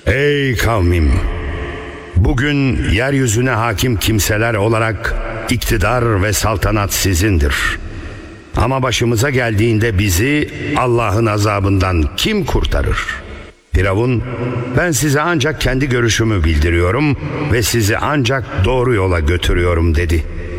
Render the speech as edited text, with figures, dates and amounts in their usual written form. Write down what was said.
Ey kavmim! Bugün yeryüzüne hakim kimseler olarak iktidar ve saltanat sizindir. Ama başımıza geldiğinde bizi Allah'ın azabından kim kurtarır? Firavun, ben size ancak kendi görüşümü bildiriyorum ve sizi ancak doğru yola götürüyorum dedi.